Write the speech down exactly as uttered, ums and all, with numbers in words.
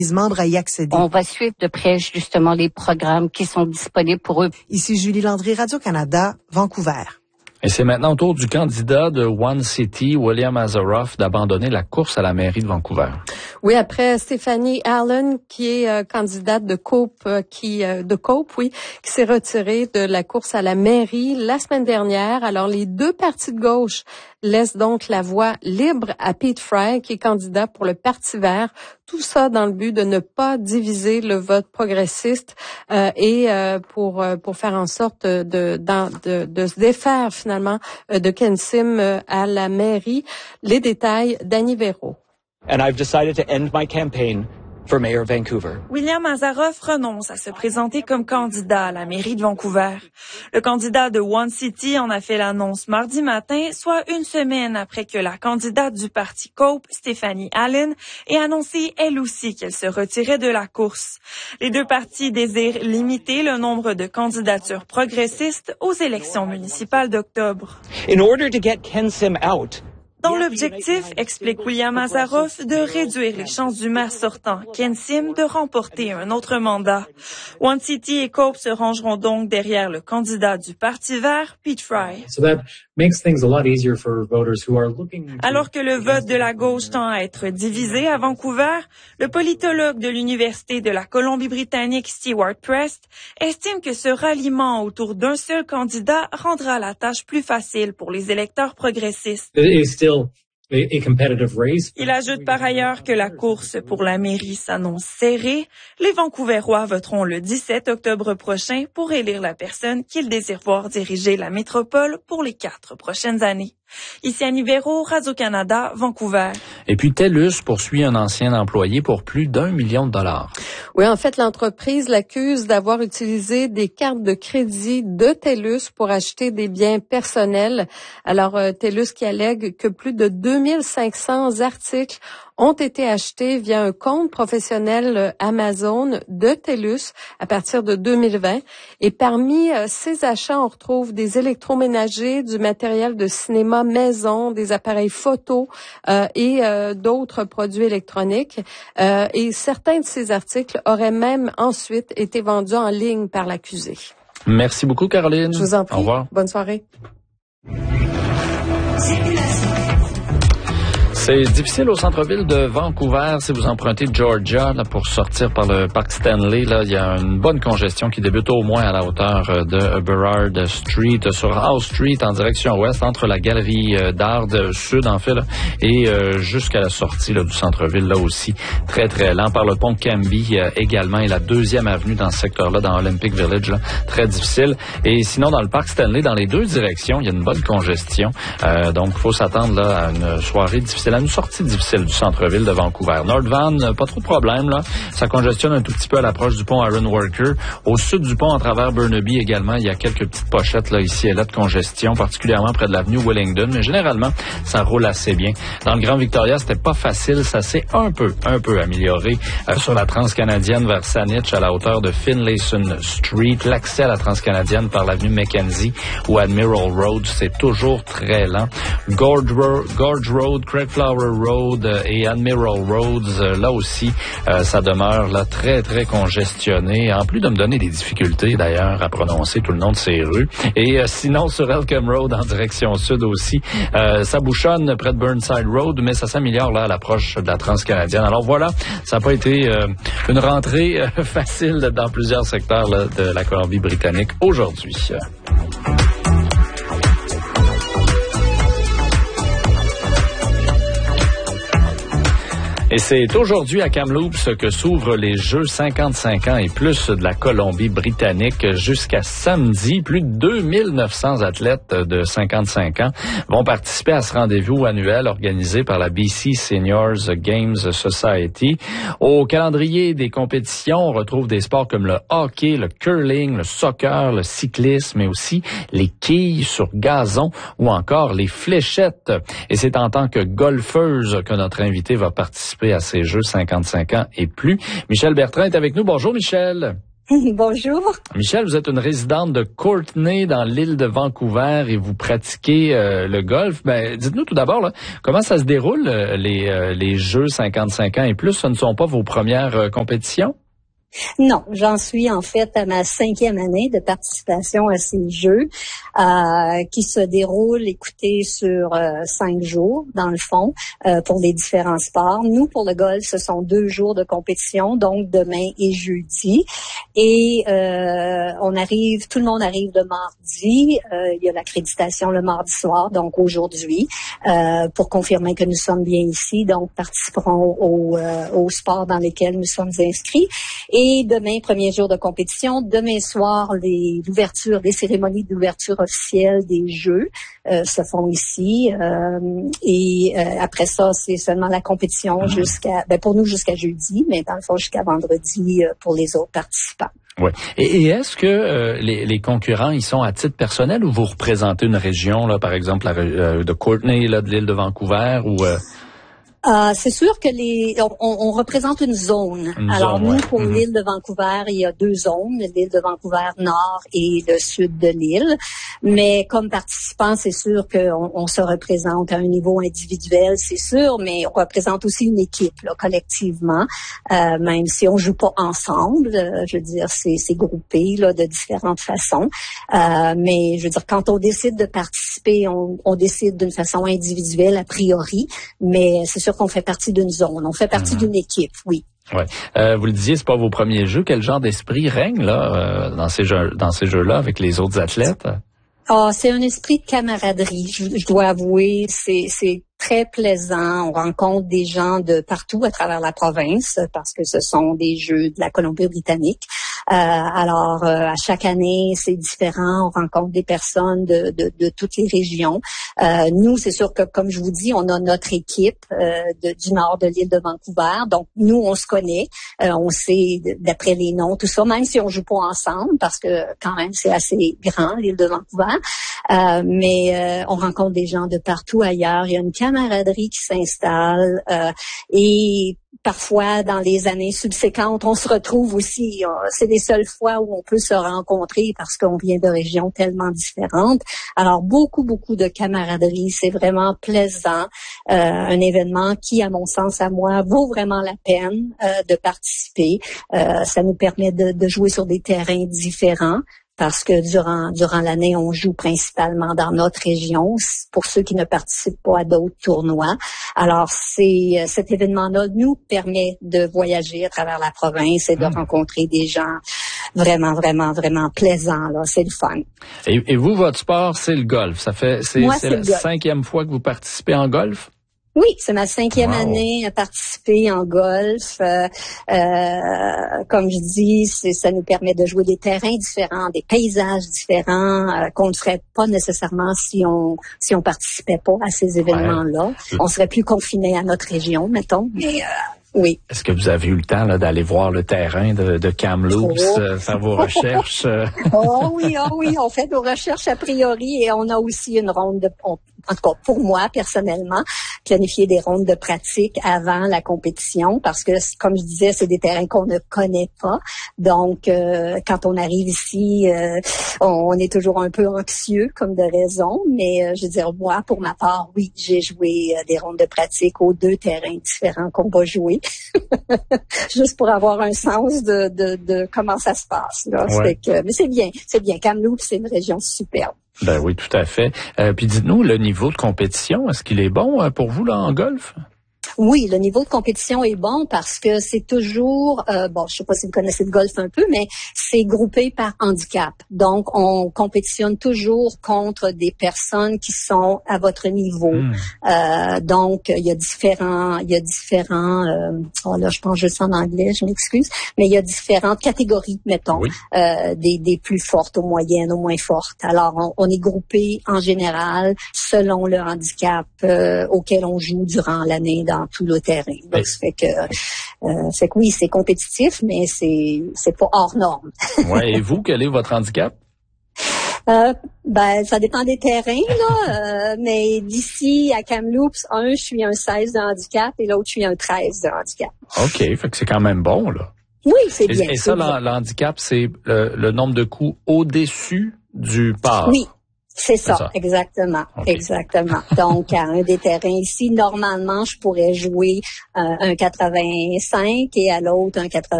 membres à y accéder. On va suivre de près justement les programmes qui sont disponibles pour eux. Ici Julie Landry, Radio-Canada, Vancouver. Et c'est maintenant au tour du candidat de One City, William Asaroff, d'abandonner la course à la mairie de Vancouver. Oui, après Stephanie Allen, qui est euh, candidate de Cope, euh, qui euh, de Cope, oui, qui s'est retirée de la course à la mairie la semaine dernière. Alors, les deux partis de gauche laissent donc la voie libre à Pete Fry, qui est candidat pour le Parti vert. Tout ça dans le but de ne pas diviser le vote progressiste euh, et euh, pour euh, pour faire en sorte de de, de, de se défaire finalement euh, de Ken Sim euh, à la mairie. Les détails, Danny Véro. And I've decided to end my campaign for Mayor of Vancouver. William Asaroff renonce à se présenter comme candidat à la mairie de Vancouver. Le candidat de One City en a fait l'annonce mardi matin, soit une semaine après que la candidate du parti Cope, Stephanie Allen, ait annoncé elle aussi qu'elle se retirait de la course. Les deux partis désirent limiter le nombre de candidatures progressistes aux élections municipales d'octobre. In order to get Ken Sim out, dans l'objectif, explique William Asaroff, de réduire les chances du maire sortant, Ken Sim, de remporter un autre mandat. One City et Cope se rangeront donc derrière le candidat du Parti vert, Pete Fry. So that makes things a lot easier for voters who are looking to... Alors que le vote de la gauche tend à être divisé à Vancouver, le politologue de l'Université de la Colombie-Britannique, Stewart Prest, estime que ce ralliement autour d'un seul candidat rendra la tâche plus facile pour les électeurs progressistes. Il ajoute par ailleurs que la course pour la mairie s'annonce serrée. Les Vancouverois voteront le dix-sept octobre prochain pour élire la personne qu'ils désirent voir diriger la métropole pour les quatre prochaines années. Ici Annie Véro, Radio-Canada, Vancouver. Et puis TELUS poursuit un ancien employé pour plus d'un million de dollars. Oui, en fait, l'entreprise l'accuse d'avoir utilisé des cartes de crédit de TELUS pour acheter des biens personnels. Alors, euh, TELUS qui allègue que plus de deux mille cinq cents articles ont été achetés via un compte professionnel Amazon de TELUS à partir de deux mille vingt. Et parmi euh, ces achats, on retrouve des électroménagers, du matériel de cinéma maison, des appareils photo euh, et euh, d'autres produits électroniques. Euh, et certains de ces articles auraient même ensuite été vendus en ligne par l'accusé. Merci beaucoup, Caroline. Je vous en prie. Au revoir. Bonne soirée. C'est difficile au centre-ville de Vancouver si vous empruntez Georgia là, pour sortir par le parc Stanley. Là, il y a une bonne congestion qui débute au moins à la hauteur de Burrard Street sur House Street en direction ouest entre la galerie d'art sud en fait là, et euh, jusqu'à la sortie là, du centre-ville là aussi très très lent par le pont Cambie euh, également et la deuxième avenue dans ce secteur-là dans Olympic Village là, très difficile. Et sinon dans le parc Stanley dans les deux directions il y a une bonne congestion euh, donc il faut s'attendre là à une soirée difficile. À une sortie difficile du centre-ville de Vancouver. North Van, pas trop de problème, là. Ça congestionne un tout petit peu à l'approche du pont Iron Worker. Au sud du pont, à travers Burnaby également, il y a quelques petites pochettes, là, ici et là, de congestion, particulièrement près de l'avenue Wellington. Mais généralement, ça roule assez bien. Dans le Grand Victoria, c'était pas facile. Ça s'est un peu, un peu amélioré euh, sur la Transcanadienne vers Saanich à la hauteur de Finlayson Street. L'accès à la Transcanadienne par l'avenue Mackenzie ou Admiral Road, c'est toujours très lent. Gorge Road, Gorge Road, Craig Flower Road et Admiral Roads, là aussi, euh, ça demeure là très, très congestionné. En plus de me donner des difficultés, d'ailleurs, à prononcer tout le nom de ces rues. Et euh, sinon, sur Elkham Road, en direction sud aussi, euh, ça bouchonne près de Burnside Road, mais ça s'améliore là à l'approche de la Transcanadienne. Alors voilà, ça n'a pas été euh, une rentrée euh, facile dans plusieurs secteurs là, de la Colombie-Britannique aujourd'hui. Et c'est aujourd'hui à Kamloops que s'ouvrent les Jeux cinquante-cinq ans et plus de la Colombie-Britannique jusqu'à samedi. Plus de deux mille neuf cents athlètes de cinquante-cinq ans vont participer à ce rendez-vous annuel organisé par la B C Seniors Games Society. Au calendrier des compétitions, on retrouve des sports comme le hockey, le curling, le soccer, le cyclisme, mais aussi les quilles sur gazon ou encore les fléchettes. Et c'est en tant que golfeuse que notre invité va participer à ces Jeux cinquante-cinq ans et plus. Michel Bertrand est avec nous. Bonjour, Michel. Bonjour. Michel, vous êtes une résidente de Courtenay dans l'île de Vancouver et vous pratiquez euh, le golf. Ben, dites-nous tout d'abord, là, comment ça se déroule, euh, les, euh, les Jeux cinquante-cinq ans et plus? Ce ne sont pas vos premières euh, compétitions? Non, j'en suis en fait à ma cinquième année de participation à ces Jeux euh, qui se déroulent, écoutez, sur euh, cinq jours dans le fond euh, pour les différents sports. Nous, pour le golf, ce sont deux jours de compétition, donc demain et jeudi. Et euh, on arrive, tout le monde arrive le mardi. Euh, il y a l'accréditation le mardi soir, donc aujourd'hui, euh, pour confirmer que nous sommes bien ici. Donc, participerons au, euh, au sport dans lesquels nous sommes inscrits. Et Et demain, premier jour de compétition. Demain soir, les, l'ouverture, les cérémonies d'ouverture officielle des Jeux euh, se font ici. Euh, et euh, après ça, c'est seulement la compétition jusqu'à, ben pour nous jusqu'à jeudi, mais dans le fond jusqu'à vendredi euh, pour les autres participants. Oui. Et, et est-ce que euh, les, les concurrents, ils sont à titre personnel ou vous représentez une région, là, par exemple, la, euh, de Courtenay, là, de l'île de Vancouver, ou euh... Euh, c'est sûr que les on, on représente une zone. Une Alors zone, nous, ouais. pour Mm-hmm. l'île de Vancouver, il y a deux zones, l'île de Vancouver Nord et le sud de l'île. Mais comme participants, c'est sûr qu'on on se représente à un niveau individuel, c'est sûr, mais on représente aussi une équipe, là, collectivement, euh, même si on joue pas ensemble. Euh, je veux dire, c'est, c'est groupé là de différentes façons. Euh, mais je veux dire, quand on décide de participer, on, on décide d'une façon individuelle a priori, mais c'est sûr qu'on fait partie d'une zone, on fait partie mmh. d'une équipe, oui. Ouais. Euh, vous le disiez, c'est pas vos premiers jeux. Quel genre d'esprit règne là euh, dans ces jeux, dans ces jeux-là avec les autres athlètes? Ah, c'est un esprit de camaraderie. Je, je dois avouer, c'est, c'est très plaisant. On rencontre des gens de partout à travers la province parce que ce sont des Jeux de la Colombie-Britannique. Euh, alors, euh, à chaque année, c'est différent. On rencontre des personnes de, de, de toutes les régions. Euh, nous, c'est sûr que, comme je vous dis, on a notre équipe euh, de, du nord de l'île de Vancouver. Donc, nous, on se connaît. Euh, on sait, d'après les noms, tout ça, même si on joue pas ensemble, parce que quand même, c'est assez grand, l'île de Vancouver. Euh, mais euh, on rencontre des gens de partout ailleurs. Il y a une camaraderie qui s'installe. Euh, et parfois, dans les années subséquentes, on se retrouve aussi. C'est les seules fois où on peut se rencontrer parce qu'on vient de régions tellement différentes. Alors, beaucoup, beaucoup de camaraderie. C'est vraiment plaisant. Euh, un événement qui, à mon sens, à moi, vaut vraiment la peine euh, de participer. Euh, ça nous permet de, de jouer sur des terrains différents. Parce que durant durant l'année, on joue principalement dans notre région, pour ceux qui ne participent pas à d'autres tournois. Alors, c'est cet événement-là nous permet de voyager à travers la province et de mmh. rencontrer des gens vraiment, vraiment, vraiment plaisants. Là, c'est le fun. Et, et vous, votre sport, c'est le golf. Ça fait c'est, Moi, c'est, c'est la golf. cinquième fois que vous participez en golf? Oui, c'est ma cinquième wow. année à participer en golf. Euh, euh, comme je dis, c'est, ça nous permet de jouer des terrains différents, des paysages différents euh, qu'on ne ferait pas nécessairement si on si on participait pas à ces événements-là. Ouais. On serait plus confiné à notre région, mettons. Mais euh, oui. Est-ce que vous avez eu le temps là, d'aller voir le terrain de, de Kamloops, oh. euh, faire vos recherches? oh oui, oh oui, on fait nos recherches a priori et on a aussi une ronde de... On, en tout cas, pour moi, personnellement, planifier des rondes de pratique avant la compétition parce que, comme je disais, c'est des terrains qu'on ne connaît pas. Donc, euh, quand on arrive ici, euh, on est toujours un peu anxieux, comme de raison. Mais euh, je veux dire, moi, pour ma part, oui, j'ai joué euh, des rondes de pratique aux deux terrains différents qu'on va jouer. Juste pour avoir un sens de, de, de comment ça se passe. Là. Ouais. Que, mais c'est bien, c'est bien. Kamloops, c'est une région superbe. Ben oui, tout à fait. Euh, puis dites-nous, le niveau de compétition, est-ce qu'il est bon euh, pour vous là en golf? Oui, le niveau de compétition est bon parce que c'est toujours, euh, bon, je sais pas si vous connaissez le golf un peu, mais c'est groupé par handicap. Donc, on compétitionne toujours contre des personnes qui sont à votre niveau. Mmh. Euh, donc, il y a différents, il y a différents, euh, oh là, je pense juste en anglais, je m'excuse, mais il y a différentes catégories, mettons, oui. euh, des, des plus fortes aux moyennes, aux moins fortes. Alors, on, on est groupé en général selon le handicap euh, auquel on joue durant l'année dans tout le terrain. Donc, ça fait que, euh, fait que oui, c'est compétitif, mais c'est c'est pas hors norme. Ouais. Et vous, quel est votre handicap? Euh, ben, ça dépend des terrains, là. euh, mais d'ici à Kamloops, un, je suis un seize de handicap et l'autre, je suis un treize de handicap. OK. Fait que c'est quand même bon, là. Oui, c'est bien. Et, et ça, le handicap, c'est le, le nombre de coups au-dessus du par. Oui. C'est ça, ça, exactement, okay. exactement. Donc, à un des terrains ici, normalement, je pourrais jouer euh, un quatre-vingt-cinq et à l'autre un quatre-vingts.